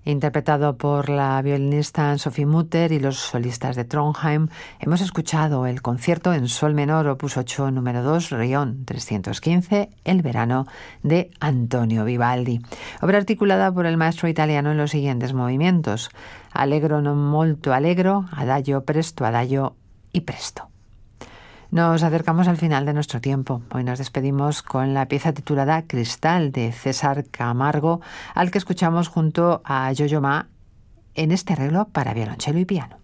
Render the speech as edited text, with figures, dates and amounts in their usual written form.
Interpretado por la violinista Sophie Mutter y los solistas de Trondheim, hemos escuchado el concierto en sol menor opus 8 número 2, Rion 315, El verano, de Antonio Vivaldi. Obra articulada por el maestro italiano en los siguientes movimientos: Allegro non molto allegro, adagio presto adagio y presto. Nos acercamos al final de nuestro tiempo. Hoy nos despedimos con la pieza titulada Cristal de César Camargo, al que escuchamos junto a Yo-Yo Ma en este arreglo para violonchelo y piano.